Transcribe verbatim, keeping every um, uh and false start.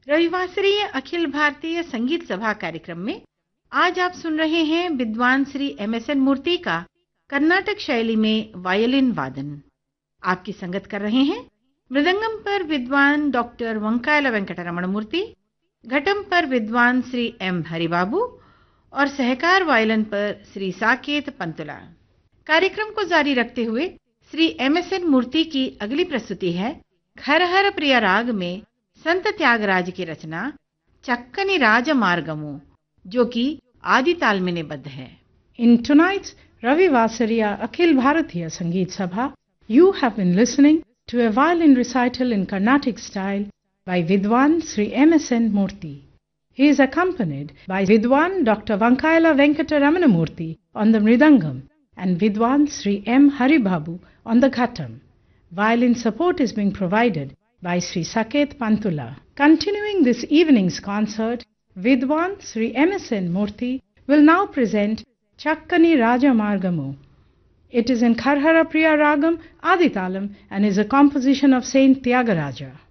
रविवासरीय अखिल भारतीय संगीत सभा कार्यक्रम में आज आप सुन रहे हैं विद्वान श्री एम एस एन मूर्ति का कर्नाटक शैली में वायलिन वादन। आपकी संगत कर रहे हैं मृदंगम पर विद्वान डॉक्टर वंकायला वेंकटरमण मूर्ति, घटम पर विद्वान श्री एम हरिबाबू और सहकार वायलिन पर श्री साकेत पंतुला। कार्यक्रम को जारी रखते हुए श्री एम एस एन मूर्ति की अगली प्रस्तुति है खरहर प्रिय राग में संत त्यागराज की रचना चक्कनी राजमार्गमु, जो कि आदि ताल में निबद्ध है। In tonight's Ravivasariya Akhil Bharatiya Sangeet Sabha, you have been listening to a violin recital in Carnatic style by Vidwan Sri M S N Murthy. He is accompanied by Vidwan Doctor Vankaila Venkataramana Murthy on the mridangam and Vidwan Sri M Haribabu on the ghatam. Violin support is being provided by Sri Saket Pantula. Continuing this evening's concert, Vidwan Sri M S N Murthy will now present Chakkani Rajamargamu. It is in Kharhara Priya Ragam Aditalam and is a composition of Saint Tyagaraja.